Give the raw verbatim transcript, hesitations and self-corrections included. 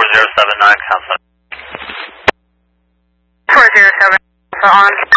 zero seven nine, Alpha. four zero seven, Alpha on.